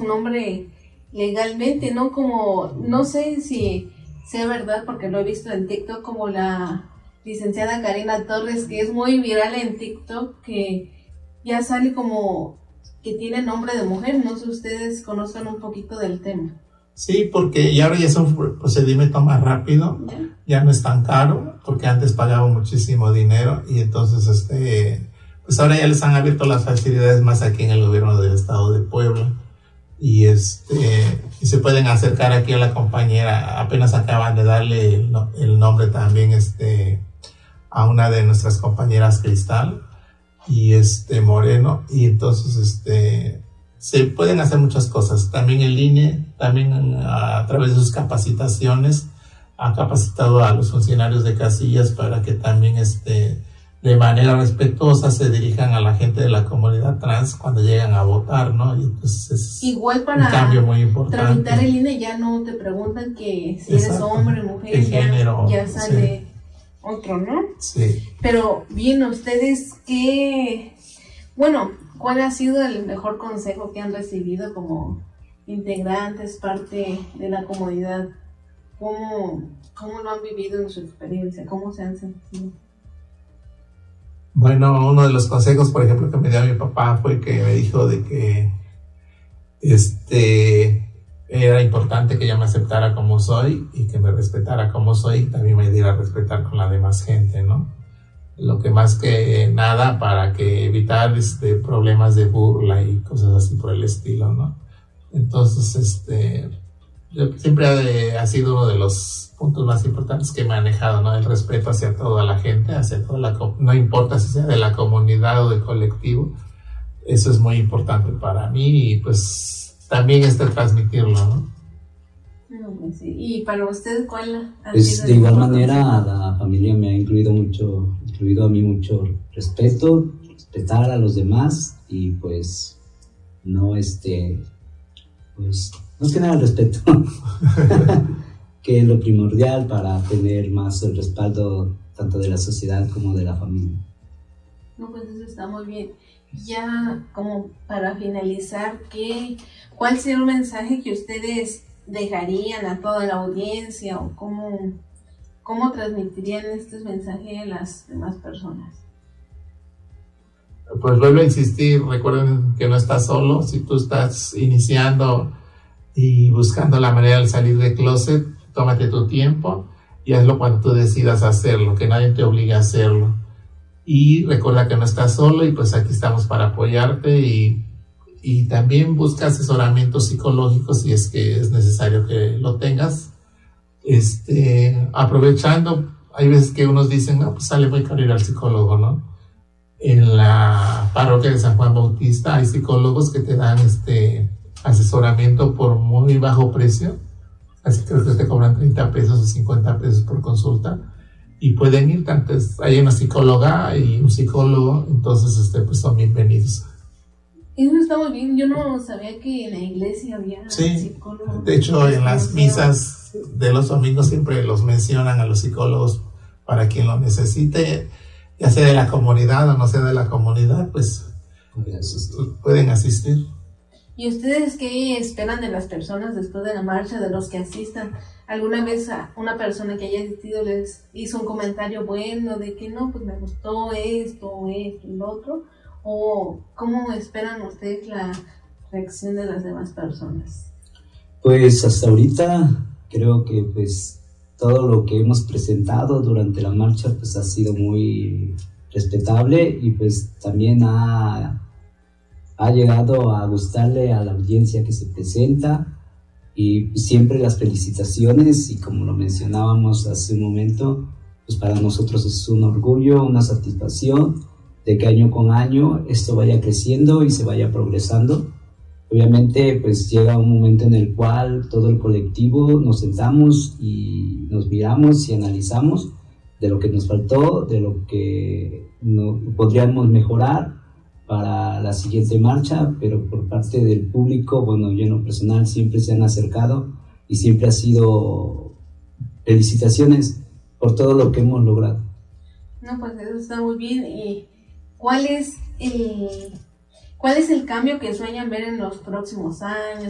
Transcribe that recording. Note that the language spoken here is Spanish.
su nombre legalmente, ¿no? Como, no sé si sea verdad, porque lo he visto en TikTok, como la licenciada Karina Torres, que es muy viral en TikTok, que ya sale como que tiene nombre de mujer. No sé si ustedes conozcan un poquito del tema. Sí, porque y ahora ya es un procedimiento más rápido, ya no es tan caro, porque antes pagaba muchísimo dinero y entonces pues ahora ya les han abierto las facilidades más aquí en el gobierno del estado de Puebla y y se pueden acercar aquí a la compañera. Apenas acaban de darle el nombre también a una de nuestras compañeras, Cristal y Moreno, y entonces se pueden hacer muchas cosas. También el INE, también a través de sus capacitaciones, ha capacitado a los funcionarios de casillas para que también de manera respetuosa se dirijan a la gente de la comunidad trans cuando llegan a votar, ¿no? Y entonces es igual para un cambio muy importante. Tramitar el INE ya no te preguntan que si eres hombre, mujer, ¿qué género? Ya sale Sí. otro, ¿no? Sí. Pero bien, ustedes ¿cuál ha sido el mejor consejo que han recibido como integrantes, parte de la comunidad? ¿Cómo lo han vivido en su experiencia? ¿Cómo se han sentido? Bueno, uno de los consejos, por ejemplo, que me dio mi papá fue que me dijo de que era importante que yo me aceptara como soy y que me respetara como soy y también me diera a respetar con la demás gente, ¿no? Lo que más que nada para que evitar problemas de burla y cosas así por el estilo, ¿no? Entonces, yo siempre ha sido uno de los puntos más importantes que he manejado, ¿no? El respeto hacia toda la gente, hacia toda no importa si sea de la comunidad o del colectivo, eso es muy importante para mí y pues también transmitirlo, ¿no? Sí. Y para usted, ¿cuál ha pues sido de igual manera la familia me ha incluido a mí mucho respeto, respetar a los demás y pues no pues más que nada el respeto que es lo primordial para tener más el respaldo tanto de la sociedad como de la familia. No, pues eso está muy bien. Ya como para finalizar, ¿cuál sería un mensaje que ustedes dejarían a toda la audiencia o cómo transmitirían este mensaje a las demás personas? Pues vuelvo a insistir, recuerden que no estás solo. Si tú estás iniciando y buscando la manera de salir del closet, tómate tu tiempo y hazlo cuando tú decidas hacerlo, que nadie te obligue a hacerlo. Y recuerda que no estás solo y pues aquí estamos para apoyarte y también busca asesoramiento psicológico si es que es necesario que lo tengas. Aprovechando, hay veces que unos dicen, no, pues sale muy caro ir al psicólogo, ¿no? En la parroquia de San Juan Bautista hay psicólogos que te dan asesoramiento por muy bajo precio, así que te cobran 30 pesos o 50 pesos por consulta y pueden ir, tanto hay una psicóloga y un psicólogo, entonces pues son bienvenidos. Eso está muy bien, yo no sabía que en la iglesia había psicólogos. De hecho en las misas de los domingos siempre los mencionan a los psicólogos para quien lo necesite, ya sea de la comunidad o no sea de la comunidad, pues pueden asistir. ¿Y ustedes qué esperan de las personas después de la marcha, de los que asistan? ¿Alguna vez a una persona que haya asistido les hizo un comentario bueno de que no, pues me gustó esto y lo otro? ¿O cómo esperan ustedes la reacción de las demás personas? Pues hasta ahorita creo que pues todo lo que hemos presentado durante la marcha pues ha sido muy respetable y pues también ha llegado a gustarle a la audiencia que se presenta y siempre las felicitaciones y como lo mencionábamos hace un momento, pues para nosotros es un orgullo, una satisfacción de que año con año esto vaya creciendo y se vaya progresando. Obviamente pues llega un momento en el cual todo el colectivo nos sentamos y nos miramos y analizamos de lo que nos faltó, de lo que podríamos mejorar para la siguiente marcha, pero por parte del público, bueno, yo en lo personal siempre se han acercado y siempre ha sido felicitaciones por todo lo que hemos logrado. No, pues eso está muy bien. ¿Y cuál es el cambio que sueñan ver en los próximos años?